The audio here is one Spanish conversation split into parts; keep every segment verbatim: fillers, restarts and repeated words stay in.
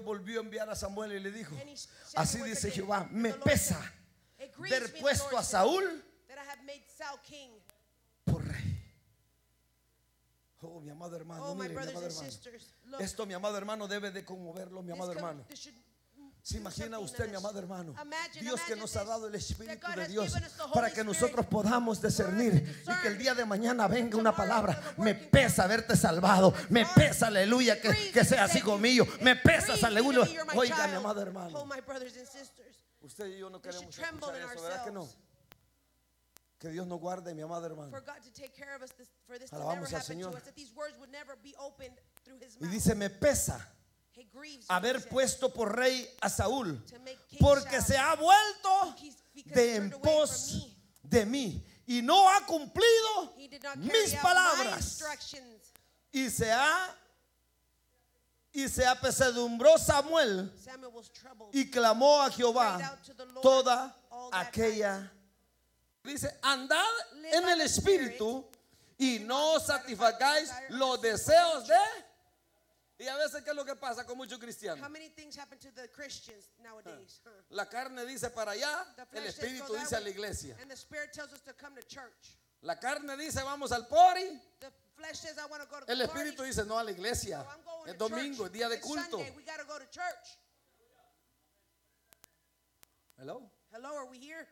volvió a enviar a Samuel y le dijo: And he said así once dice again, Jehová, the me Lord pesa said, "It grieves ver me, the puesto Lord a said, Saúl that I have made Saul king." por rey. Oh, mi amado hermano, Oh, my mire, mi brothers amado and hermano. sisters, look, Esto, mi amado hermano, debe de conmoverlo, mi this amado com- hermano. this should ¿Se do imagina something usted, in mi us. amado hermano? Imagine, Dios que imagine nos ha this, dado el that Espíritu God de has Dios given us the Holy para que Spirit nosotros podamos for us to discernir y discern. que el día de mañana venga una Tomorrow, palabra. the Me working pesa haberte salvado, me It's pesa, hard. aleluya, It que, grieves que me to seas save hijo you. mío. It Me pesas, grieves me to aleluya. be you're my Oiga, mi child. amado hermano, Oh, my brothers and sisters, usted y yo no we should queremos tremble escuchar in eso, ¿verdad que no? ourselves. Que Dios nos guarde, mi amado hermano. For God to take care of us, this, for this to Alabamos never al happen to Señor. us, that these words would never be opened through His Y mouth. dice: me pesa It grieves me, haber he said, puesto por rey a Saúl, to make King porque Saul, se ha vuelto because he de turned en away pos from me. de mí y no ha cumplido He did not carry mis out my palabras. instructions. Y se ha y se apesadumbró Samuel Samuel was troubled. y clamó a Cried Jehová out to the Lord toda all that aquella. night. Dice: andad Live en by el the espíritu y no satisfagáis los deseos de. Y a veces, ¿qué es lo que pasa con muchos cristianos? How many things happen to the Christians nowadays? Huh? La carne dice para allá, The el flesh says espíritu go that dice a la way, iglesia. and the Spirit tells us to come to church. La carne dice vamos al pori, The flesh says I want to go to el the party. espíritu dice no, a la iglesia. So I'm going Es to domingo, church. es día de It's culto. Sunday, we got to go to church. Hello. Hello, are we here?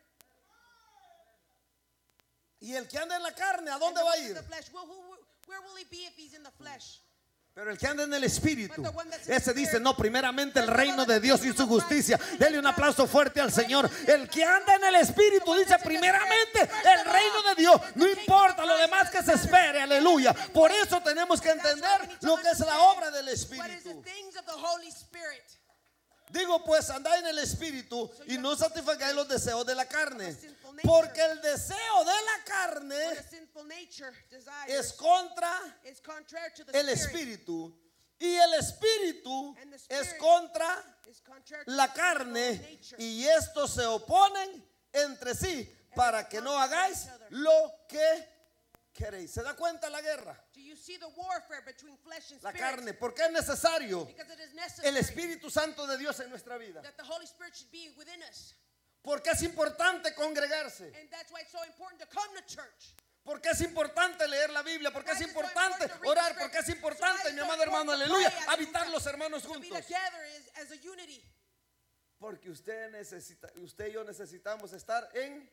Y el que anda en la carne, ¿a dónde And the va a one in ir? the flesh, well, who, where will he be if he's in the flesh? Pero el que anda en el espíritu, But the one that's in the ese dice: spirit, no, primeramente el there's reino no de other Dios y kingdom su of Christ. justicia. Kingdom Dele of un God. aplauso fuerte al Señor. Righteousness. El que anda en el espíritu, The one dice that's in the primeramente spirit. First el of all, reino de Dios. it's the No kingdom importa of lo Christ, demás que se doesn't espere, matter. aleluya. Everything Por waits. eso tenemos que That's why we entender need to lo que es la understand obra del what is the espíritu. things of the Holy Spirit. Digo pues, andad en el espíritu y no satisfagáis los deseos de la carne. Sinful nature. Porque el deseo de la For carne the sinful nature desires es contra is contrary to the el spirit. espíritu. Y el espíritu And the es spirit contra is contrary to la the carne, sinful nature. y estos se oponen entre sí para que no hagáis lo que queréis. ¿Se da cuenta la guerra? Do you see the warfare between flesh and La spirit? carne, porque es necesario Because it is el necessary Espíritu Santo de Dios en nuestra vida. that the Holy Spirit should be within us. Porque es importante congregarse. And that's why it's so important to come to church. Porque es importante leer la Biblia, porque es Why is it so importante important to read orar, the porque es scripture? importante, Why is mi it so amado hermano, important to aleluya, pray, habitar hallelujah, los hermanos to be juntos. together is, as a unity. Porque usted necesita, usted y yo necesitamos estar en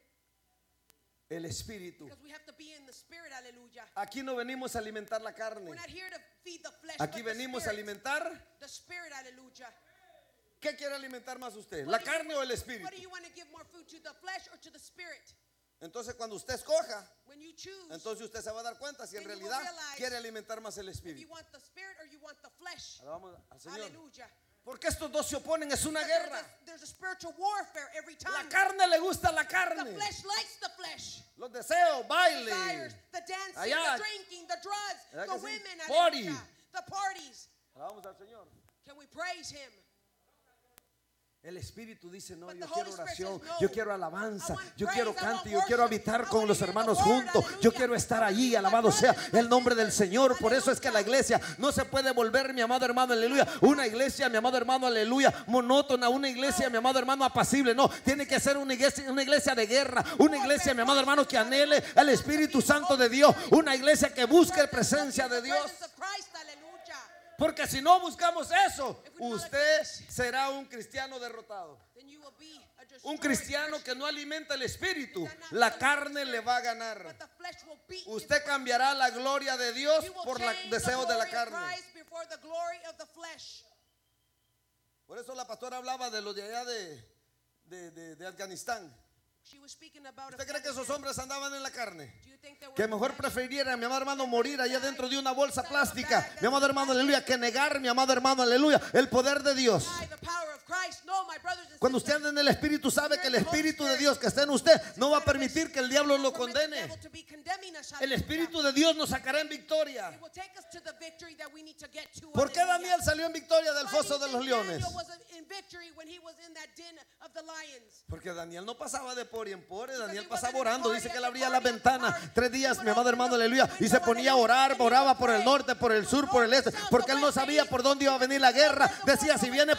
el Espíritu. Because we have to be in the spirit, hallelujah. Aquí no venimos a alimentar la carne. We're not here to feed the flesh, Aquí but the venimos a spirit. alimentar. The spirit, hallelujah. ¿Qué quiere alimentar más usted? What ¿La do you- carne o el espíritu? What do you want to give more food to, the flesh or to the spirit? Entonces cuando usted escoja, When you choose, entonces usted se va a dar cuenta si en Then you will realidad realize quiere alimentar más el if you espíritu. want the spirit or you want the flesh. Alabamos al Señor. Hallelujah. Porque estos dos se oponen, es una But there's guerra. a, there's a spiritual warfare every time. La carne le gusta la The carne. flesh likes the flesh. Los deseos, baile. Desires, the dancing, Allá. the drinking, the drugs, ¿Verdad the que sí? women, Party. hallelujah, the parties. Alabamos al Señor. Can we praise Him? El Espíritu dice, no, But yo the quiero Holy Spirit oración, says, no. yo quiero alabanza, I want yo praise, quiero I want canto, yo quiero worship. habitar I con want los to hear the hermanos word, juntos, yo hallelujah. quiero estar I want to allí, be with my alabado sea brothers and el nombre del sisters. Señor. Por eso es que la Hallelujah. iglesia no se puede volver, mi amado hermano, aleluya, una iglesia, mi amado hermano, aleluya, monótona, una iglesia, mi amado hermano, apacible. No, tiene que ser una iglesia, una iglesia de guerra, una iglesia, mi amado hermano, que anhele el Espíritu Santo de Dios, una iglesia que busque presencia de Dios. Presence of Christ, hallelujah. Porque si no buscamos eso, usted será un cristiano derrotado. Then you will be a Un destroyed cristiano Christian. que no alimenta el espíritu, la carne le va a ganar. But the flesh will beat you. Usted cambiará la gloria de Dios You will por los change the deseos de la glory of carne. Christ before the glory of the flesh. Por eso la pastora hablaba de los de allá de, de, de- de Afganistán. She was speaking about ¿Usted cree que esos Afghanistan. hombres andaban en la carne? Do you think they were Que mejor flesh? prefirieran, mi amado hermano, morir allá dentro de una bolsa plástica, mi amado hermano, aleluya, que negar, mi amado hermano, aleluya, el poder de Dios. Deny the power of Christ. No, my brothers and Cuando usted sisters. anda en el Espíritu, sabe que el Espíritu de Dios que está en usted no va a permitir que el diablo lo Permit the condene. devil to be condemning us, El hallelujah. Espíritu de Dios nos sacará en victoria. It will take us to the victory that we need to get to. ¿Por qué hallelujah. Daniel salió en victoria del Why do you foso de think los leones? Daniel was in victory when he was in that den of the lions? Porque Daniel no pasaba de por y en por, Daniel he pasaba wasn't in orando. party Dice que after él abría party la after ventana party. tres He días, would mi amado open hermano, the aleluya, y se window, ponía a hallelujah, orar, and he oraba would por el pray. norte, por el sur, por el este, North, porque the él no west, sabía east, por dónde iba a venir la guerra. Decía, si viene